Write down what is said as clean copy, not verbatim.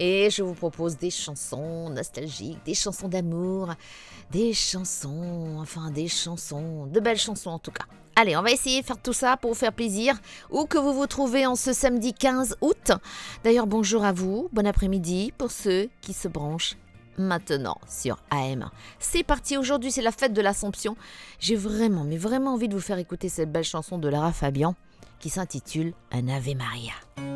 Et je vous propose des chansons nostalgiques, des chansons d'amour, des chansons, de belles chansons en tout cas. Allez, on va essayer de faire tout ça pour vous faire plaisir, où que vous vous trouvez en ce samedi 15 août. D'ailleurs, bonjour à vous, bon après-midi pour ceux qui se branchent maintenant sur AM. C'est parti, aujourd'hui c'est la fête de l'Assomption. J'ai vraiment, mais vraiment envie de vous faire écouter cette belle chanson de Lara Fabian qui s'intitule Un Ave Maria.